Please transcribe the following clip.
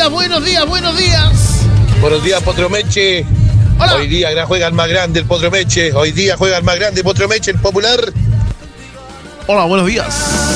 días, buenos días, buenos días. Buenos días, Potro Meche. Hola. Hoy día juega el más grande, el Potro Meche. Hoy día juega el más grande, Potro Meche, el popular. Hola, buenos días.